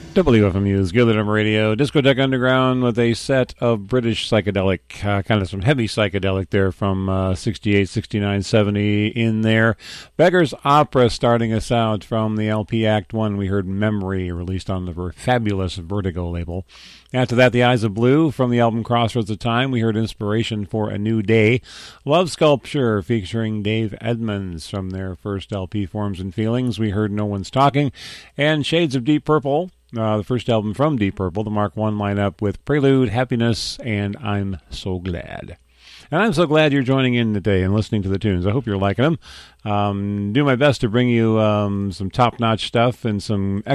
WFMU's Good Little Radio, Discotheque Underground with a set of British psychedelic, kind of some heavy psychedelic there from 68, 69, 70 in there. Beggar's Opera starting us out from the LP Act 1. We heard Memory, released on the fabulous Vertigo label. After that, The Eyes of Blue from the album Crossroads of Time. We heard Inspiration for a New Day. Love Sculpture featuring Dave Edmunds from their first LP, Forms and Feelings. We heard No One's Talking. And Shades of Deep Purple, the first album from Deep Purple, the Mark I lineup with Prelude, Happiness, and I'm So Glad. And I'm so glad you're joining in today and listening to the tunes. I hope you're liking them. Do my best to bring you some top-notch stuff and some